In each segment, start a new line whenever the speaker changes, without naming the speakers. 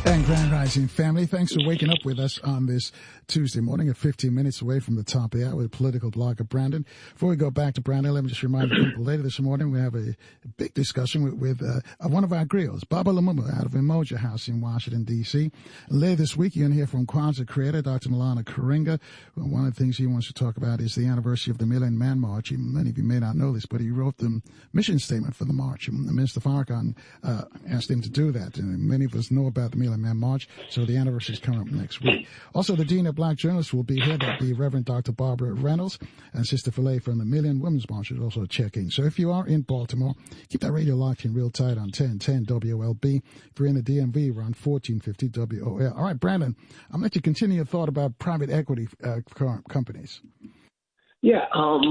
And Grand Rising family, thanks for waking up with us on this Tuesday morning at 15 minutes away from the top of the hour with political blogger Brandon. Before we go back to Brandon, let me just remind you people later this morning we have a big discussion with one of our griots, Baba Lumumba, out of Emoja House in Washington, D.C. Later this week, you're going to hear from Kwanzaa creator Dr. Malana Karinga. One of the things he wants to talk about is the anniversary of the Million Man March. Many of you may not know this, but he wrote the mission statement for the march. Minister Farrakhan asked him to do that, and many of us know about the Million Man March, so the anniversary is coming up next week. Also, the Dean of Black Journalists will be here. That'll be Reverend Dr. Barbara Reynolds, and Sister Filet from the Million Women's March will also check in. So if you are in Baltimore, keep that radio locked in real tight on 1010 WOLB. If you're in the DMV, we're on 1450 WOL. All right, Brandon, I'm going to let you continue your thought about private equity companies.
Yeah,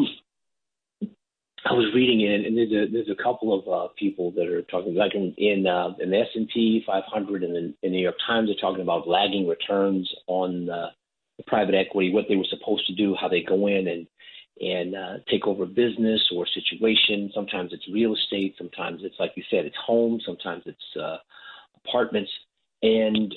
I was reading it, and there's a couple of people that are talking, like in the S&P 500 and in the New York Times, they're talking about lagging returns on the private equity, what they were supposed to do, how they go in and take over a business or a situation. Sometimes it's real estate, sometimes it's, like you said, it's homes, sometimes it's apartments, and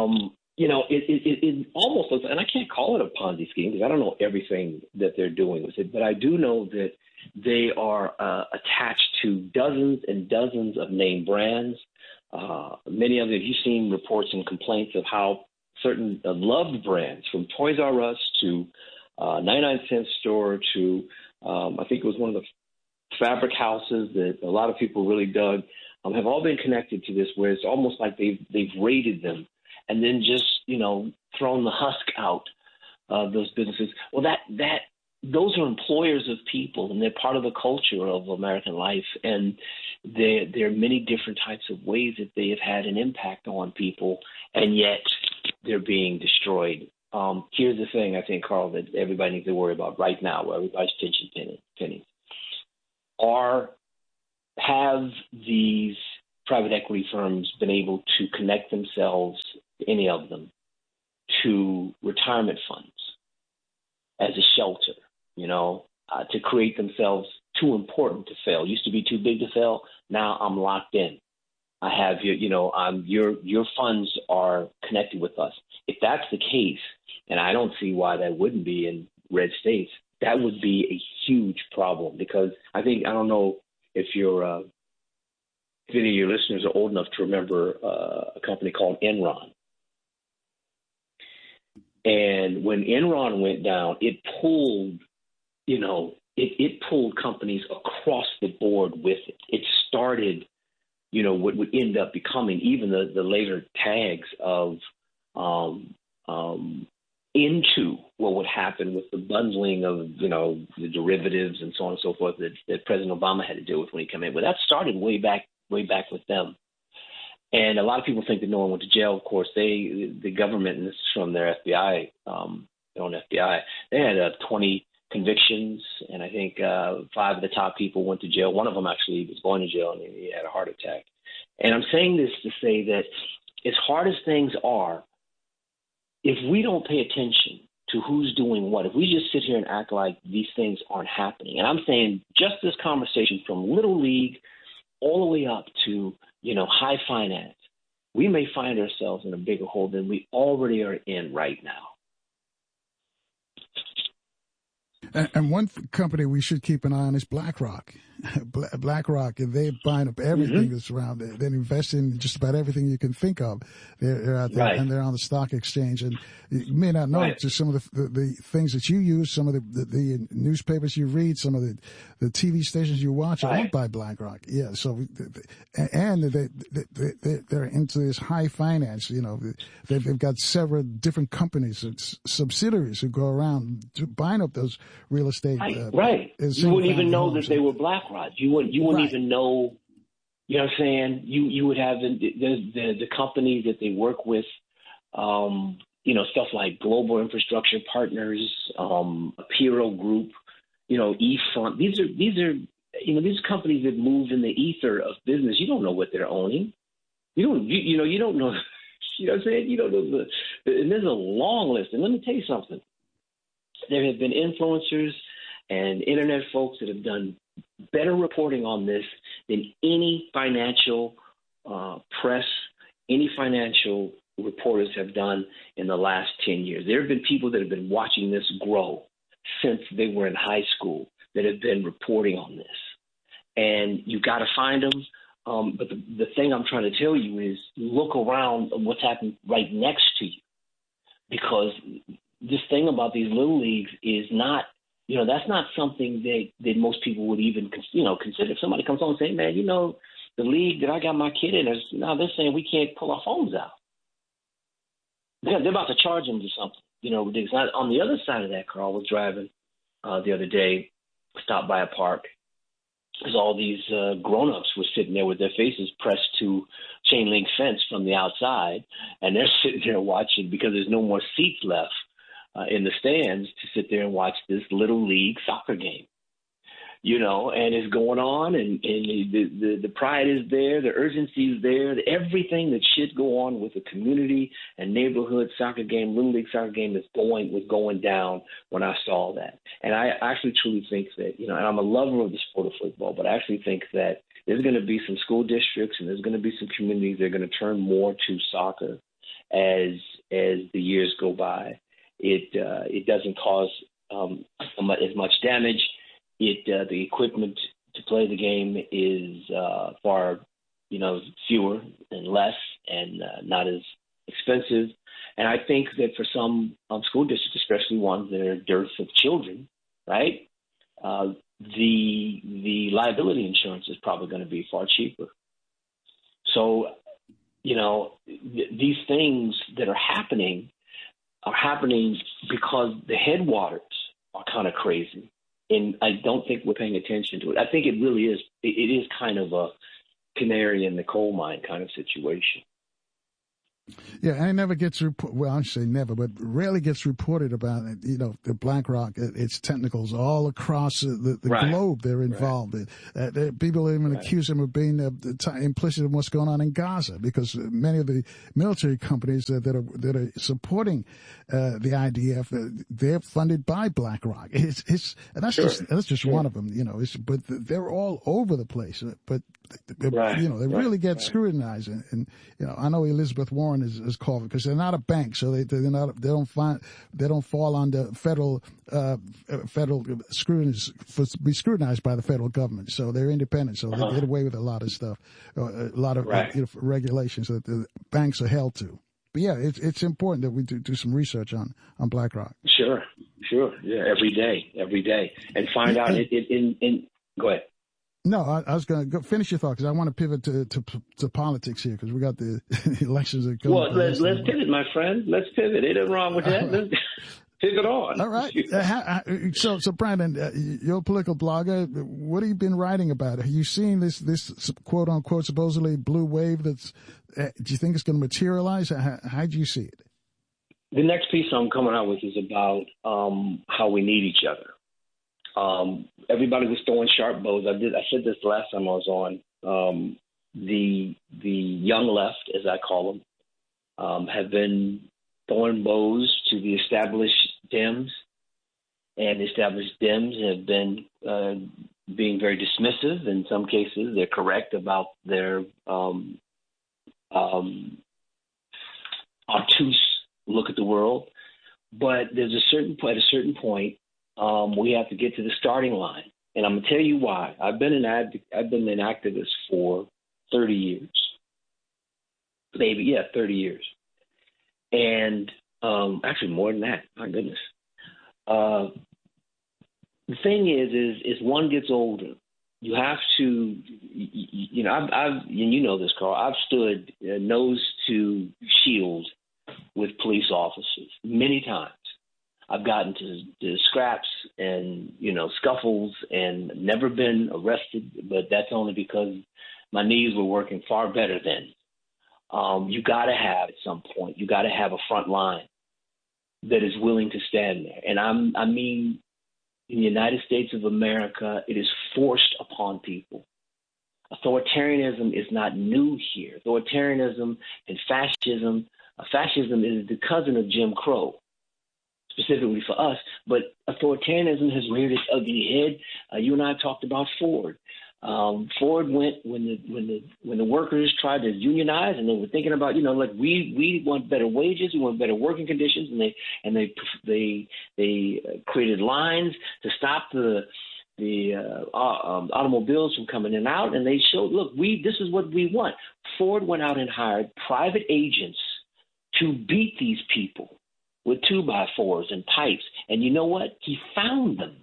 it almost looks, and I can't call it a Ponzi scheme because I don't know everything that they're doing with it, but I do know that they are attached to dozens and dozens of name brands. Many of you, you've seen reports and complaints of how certain loved brands, from Toys R Us to 99-cent store to I think it was one of the fabric houses that a lot of people really dug, have all been connected to this, where it's almost like they've raided them and then just thrown the husk out of those businesses. Well, those are employers of people, and they're part of the culture of American life. And there are many different types of ways that they have had an impact on people, and yet they're being destroyed. Here's the thing, I think, Carl, that everybody needs to worry about right now, where everybody's pinching pennies. Have these private equity firms been able to connect themselves, any of them, to retirement funds as a shelter? To create themselves too important to fail. Used to be too big to fail. Now I'm locked in. I have your funds are connected with us. If that's the case, and I don't see why that wouldn't be in red states, that would be a huge problem, because I don't know if any of your listeners are old enough to remember a company called Enron. And when Enron went down, it pulled it pulled companies across the board with it. It started, what would end up becoming even the later tags of into what would happen with the bundling of, the derivatives and so on and so forth that President Obama had to deal with when he came in. But that started way back with them. And a lot of people think that no one went to jail. Of course, the government, and this is from their FBI, their own FBI, they had 20 convictions, and I think 5 of the top people went to jail. One of them actually was going to jail, and he had a heart attack. And I'm saying this to say that as hard as things are, if we don't pay attention to who's doing what, if we just sit here and act like these things aren't happening, and I'm saying just this conversation from Little League all the way up to, high finance, we may find ourselves in a bigger hole than we already are in right now.
And one company we should keep an eye on is BlackRock. BlackRock, they're buying up everything that's around there. They invest in just about everything you can think of. They're out there, and they're on the stock exchange. And you may not know just some of the things that you use, some of the newspapers you read, some of the TV stations you watch are owned by BlackRock. Yeah, so and they're into this high finance. They've got several different companies, subsidiaries who go around buying up those real estate.
You wouldn't even know that they were BlackRock. You wouldn't even know. You know what I'm saying? You would have the companies that they work with. Stuff like Global Infrastructure Partners, Apiro Group, eFront. These are companies that move in the ether of business. You don't know what they're owning. You don't know. You know what I'm saying? You don't know and there's a long list. And let me tell you something. There have been influencers and internet folks that have done better reporting on this than any financial press, any financial reporters have done in the last 10 years. There have been people that have been watching this grow since they were in high school that have been reporting on this. And you got to find them. But the thing I'm trying to tell you is look around at what's happening right next to you. Because this thing about these little leagues is not, that's not something that most people would even, consider. If somebody comes on and say, man, the league that I got my kid in, now they're saying we can't pull our phones out. They're about to charge them to something, ridiculous. On the other side of that, Carl, was driving the other day, stopped by a park. Because all these grown-ups were sitting there with their faces pressed to chain link fence from the outside, and they're sitting there watching because there's no more seats left in the stands to sit there and watch this little league soccer game. And it's going on, and the pride is there, the urgency is there, everything that should go on with a community and neighborhood soccer game, little league soccer game was going down when I saw that. And I actually truly think that, and I'm a lover of the sport of football, but I actually think that there's going to be some school districts and there's going to be some communities that are going to turn more to soccer as the years go by. It doesn't cause as much damage. The equipment to play the game is far, fewer and less and not as expensive. And I think that for some school districts, especially ones that are dearth of children, right, the liability insurance is probably going to be far cheaper. So, these things that are happening because the headwaters are kind of crazy. And I don't think we're paying attention to it. I think it really is. It is kind of a canary in the coal mine kind of situation.
Yeah, and it never gets well, I should say never, but rarely gets reported about it. The BlackRock, its tentacles all across the
Right.
globe. They're involved. Right. People even accuse them of being implicit in what's going on in Gaza, because many of the military companies that are supporting the IDF, they're funded by BlackRock. And that's just one of them. But they're all over the place. But they really get scrutinized, and I know Elizabeth Warren is called because they're not a bank, so they don't fall under federal be scrutinized by the federal government. So they're independent, so they get away with a lot of stuff, a lot of regulations that the banks are held to. But yeah, it's important that we do some research on BlackRock.
Sure, yeah, every day, and find out. Go ahead.
No, I was going to go finish your thought because I want to pivot to politics here because we got the elections that come.
Well, let's pivot, my friend. Let's pivot. Ain't nothing wrong with that. Let's pivot on.
All right. So Brandon, you're a political blogger. What have you been writing about? Are you seeing this quote unquote supposedly blue wave? Do you think it's going to materialize? How do you see it?
The next piece I'm coming out with is about how we need each other. Everybody was throwing sharp bows. I said this the last time I was on. The young left, as I call them, have been throwing bows to the established Dems, and the established Dems have been being very dismissive. In some cases, they're correct about their obtuse look at the world. But there's at a certain point. We have to get to the starting line, and I'm gonna tell you why. I've been an activist for 30 years, 30 years, and actually more than that. My goodness. The thing is one gets older, you have to, I've this, Carl. I've stood nose to shield with police officers many times. I've gotten to scraps and, scuffles and never been arrested, but that's only because my knees were working far better then. You got to have, at some point, you got to have a front line that is willing to stand there. And I mean, in the United States of America, it is forced upon people. Authoritarianism is not new here. Authoritarianism and fascism is the cousin of Jim Crow, specifically for us, but authoritarianism has reared its ugly head. You and I talked about Ford. Ford went when the workers tried to unionize, and they were thinking about, like we want better wages, we want better working conditions, and they created lines to stop the automobiles from coming in and out, and they showed, look, this is what we want. Ford went out and hired private agents to beat these people with 2x4s and pipes, and you know what? He found them.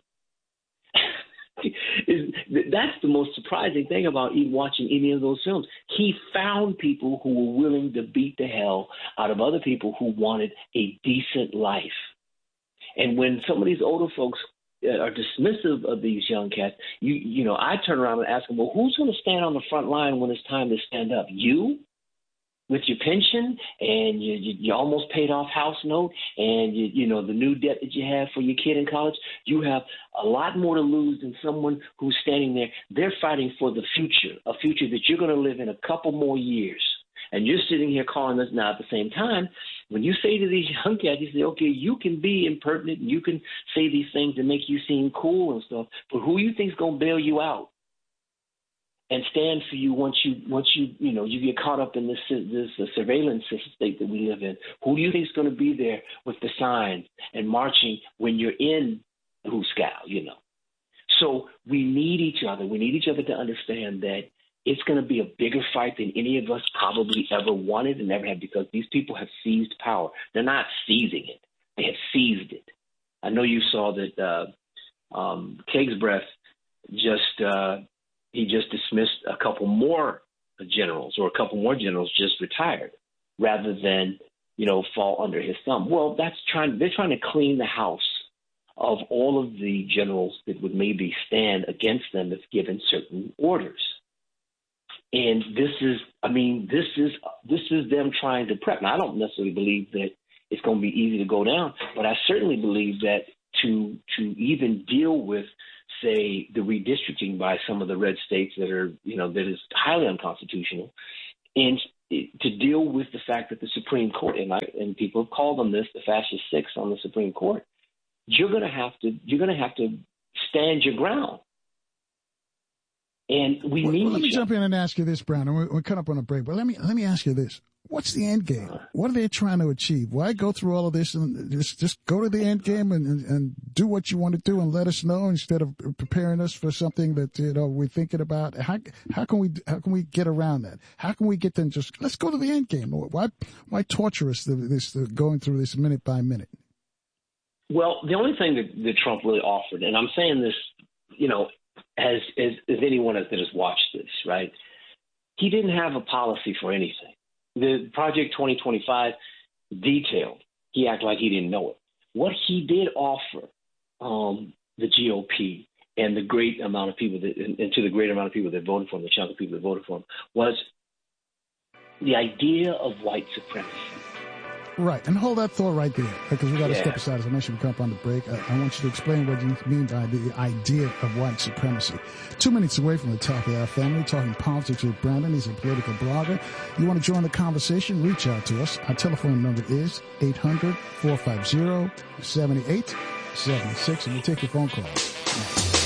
That's the most surprising thing about even watching any of those films. He found people who were willing to beat the hell out of other people who wanted a decent life. And when some of these older folks are dismissive of these young cats, I turn around and ask them, well, who's going to stand on the front line when it's time to stand up? You? With your pension and you almost paid off house note and the new debt that you have for your kid in college, you have a lot more to lose than someone who's standing there. They're fighting for the future, a future that you're going to live in a couple more years. And you're sitting here calling us now at the same time. When you say to these young cats, you say, okay, you can be impertinent and you can say these things to make you seem cool and stuff, but who you think's going to bail you out and stand for you once you get caught up in this surveillance state that we live in? Who do you think is going to be there with the signs and marching when you're in Hooskow, So we need each other. We need each other to understand that it's going to be a bigger fight than any of us probably ever wanted and ever had, because these people have seized power. They're not seizing it. They have seized it. I know you saw that Keg's Breath he just dismissed a couple more generals, or a couple more generals just retired, rather than, fall under his thumb. Well, they're trying to clean the house of all of the generals that would maybe stand against them if given certain orders. And this is them trying to prep. Now, I don't necessarily believe that it's going to be easy to go down, but I certainly believe that to even deal with, say, the redistricting by some of the red states that is highly unconstitutional, and to deal with the fact that the Supreme Court, and people have called them this, the fascist six on the Supreme Court, you're going to have to stand your ground. And let
me jump in and ask you this, Brown. We're cut up on a break, but let me ask you this. What's the end game? What are they trying to achieve? Why go through all of this and just go to the end game and do what you want to do and let us know, instead of preparing us for something that we're thinking about? How can we get around that? How can we get them let's go to the end game? Why torture us going through this minute by minute?
Well, the only thing that Trump really offered, and I'm saying this, as anyone that has watched this, right? He didn't have a policy for anything. The Project 2025 detailed. He acted like he didn't know it. What he did offer the GOP and the great amount of people to the great amount of people that voted for him, the chunk of people that voted for him, was the idea of white supremacy.
Right. And hold that thought right there, because we got to step aside. As I mentioned, we come up on the break. I want you to explain what you mean by the idea of white supremacy. 2 minutes away from the top of our family, talking politics with Brandon. He's a political blogger. You want to join the conversation? Reach out to us. Our telephone number is 800-450-7876, and we'll take your phone calls.